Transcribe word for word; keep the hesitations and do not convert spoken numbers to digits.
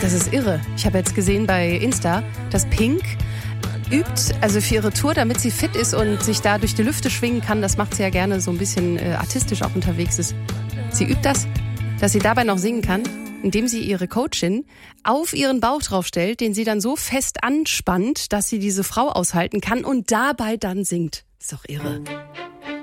Das ist irre. Ich habe jetzt gesehen bei Insta, dass Pink übt, also für ihre Tour, damit sie fit ist und sich da durch die Lüfte schwingen kann. Das macht sie ja gerne so ein bisschen äh, artistisch auch unterwegs ist. Sie übt das, dass sie dabei noch singen kann, indem sie ihre Coachin auf ihren Bauch draufstellt, den sie dann so fest anspannt, dass sie diese Frau aushalten kann und dabei dann singt. Ist doch irre.